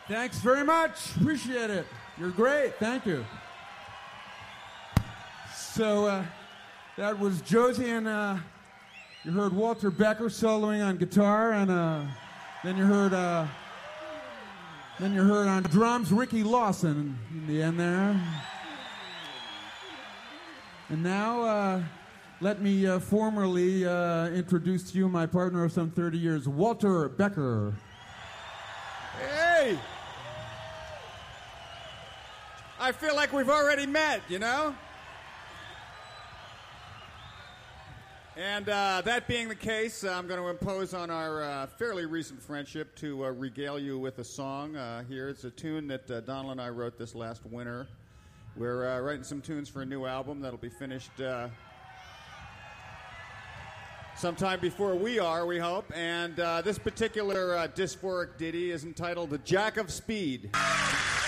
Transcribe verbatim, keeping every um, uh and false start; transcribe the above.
Thanks very much. Appreciate it. You're great. Thank you. So uh, that was Josie, and uh, you heard Walter Becker soloing on guitar, and uh, then you heard uh, then you heard on drums Ricky Lawson in the end there. And now uh, let me uh, formally uh, introduce to you my partner of some thirty years, Walter Becker. Hey! I feel like we've already met, you know? And uh, that being the case, uh, I'm going to impose on our uh, fairly recent friendship to uh, regale you with a song uh, here. It's a tune that uh, Donald and I wrote this last winter. We're uh, writing some tunes for a new album that'll be finished uh, sometime before we are, we hope. And uh, this particular uh, dysphoric ditty is entitled The Jack of Speed.